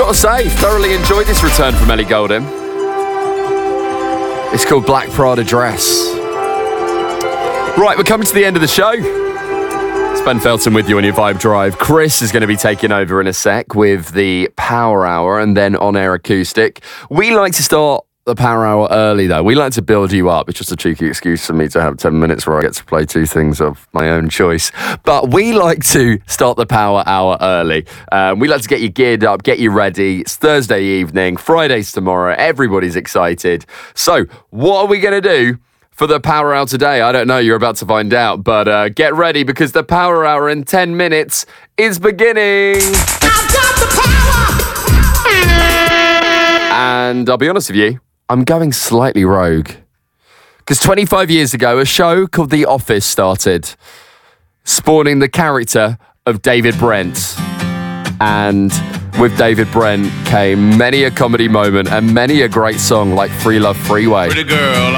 Gotta say, thoroughly enjoyed this return from Ellie Goulding. It's called Black Prada Dress. Right, we're coming to the end of the show. It's Ben Felton with you on your Vibe Drive. Chris is going to be taking over in a sec with the Power Hour and then on-air acoustic. We like to start the Power Hour early, though. We like to build you up. It's just a cheeky excuse for me to have 10 minutes where I get to play two things of my own choice. But we like to start the Power Hour early. We like to get you geared up, get you ready. It's Thursday evening, Friday's tomorrow. Everybody's excited. So, what are we going to do for the Power Hour today? I don't know. You're about to find out. But get ready because the Power Hour in 10 minutes is beginning. I've got the power! And I'll be honest with you, I'm going slightly rogue. Because 25 years ago, a show called The Office started, spawning the character of David Brent. And with David Brent came many a comedy moment and many a great song like Free Love Freeway. Pretty girl,